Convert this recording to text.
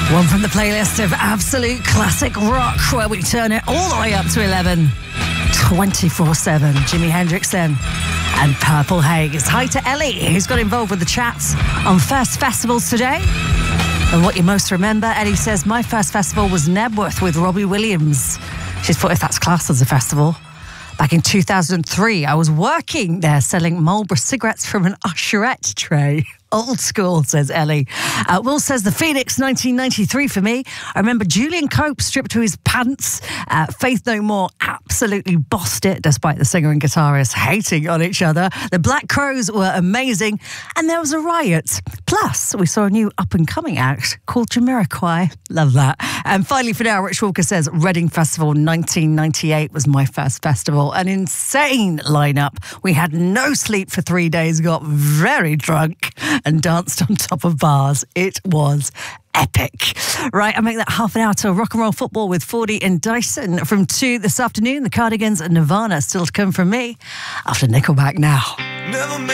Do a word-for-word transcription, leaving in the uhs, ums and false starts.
One from the playlist of absolute classic rock, where we turn it all the way up to eleven. twenty-four seven, Jimi Hendrix then, and Purple Haze. Hi to Ellie, who's got involved with the chats on first festivals today. And what you most remember, Ellie says, my first festival was Nebworth with Robbie Williams. She's thought if that's classed as a festival. Back in two thousand three, I was working there selling Marlboro cigarettes from an usherette tray. Old school, says Ellie. Uh, Will says the Phoenix nineteen ninety-three for me. I remember Julian Cope stripped to his pants. Uh, Faith No More absolutely bossed it, despite the singer and guitarist hating on each other. The Black Crows were amazing, and there was a riot. Plus, we saw a new up-and-coming act called Jamiroquai. Love that. And finally, for now, Rich Walker says Reading Festival nineteen ninety-eight was my first festival. An insane lineup. We had no sleep for three days, got very drunk, and danced on top of bars. It was epic. Right, I make that half an hour to rock and roll football with Fordy and Dyson from two this afternoon. The Cardigans and Nirvana still to come from me after Nickelback now. Never